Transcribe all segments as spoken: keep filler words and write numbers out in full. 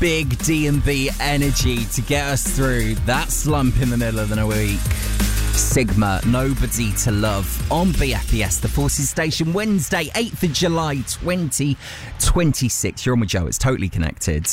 big D and B energy to get us through that slump in the middle of the week. Sigma, Nobody to Love on B F B S, the Forces Station, Wednesday, eighth of July, twenty twenty-six. You're on with Joe, it's Totally Connected.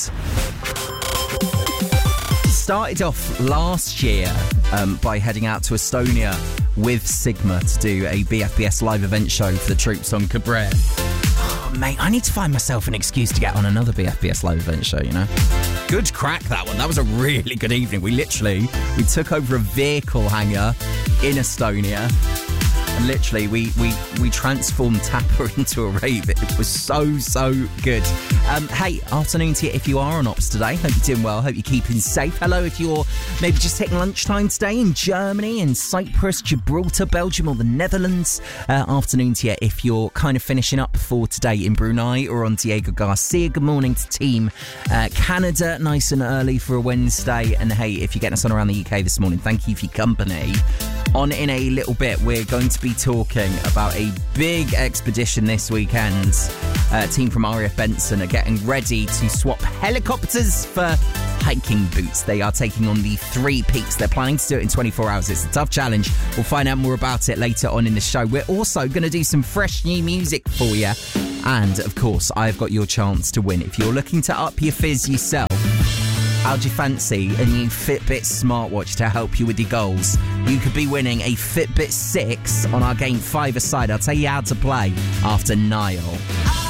Started off last year um, by heading out to Estonia with Sigma to do a B F B S live event show for the troops on Cabret. Oh, mate, I need to find myself an excuse to get on another B F B S live event show, you know? Good crack, that one. That was a really good evening. We literally, we took over a vehicle hangar in Estonia. And literally, we, we, we transformed Tapper into a rave. It was so, so good. Um, hey, afternoon to you if you are on ops today. Hope you're doing well. Hope you're keeping safe. Hello if you're maybe just taking lunchtime today in Germany, in Cyprus, Gibraltar, Belgium or the Netherlands. Uh, afternoon to you if you're kind of finishing up for today in Brunei or on Diego Garcia. Good morning to team uh, Canada, nice and early for a Wednesday. And hey, if you're getting us on around the U K this morning, thank you for your company. On in a little bit, we're going to be talking about a big expedition this weekend. Uh, a team from R A F Benson are getting ready to swap helicopters for hiking boots. They are taking on the three peaks. They're planning to do it in twenty-four hours. It's a tough challenge. We'll find out more about it later on in the show. We're also going to do some fresh new music for you. And, of course, I've got your chance to win. If you're looking to up your fizz yourself, how do you fancy a new Fitbit smartwatch to help you with your goals? You could be winning a Fitbit six on our game five-a-side. I'll tell you how to play after Niall.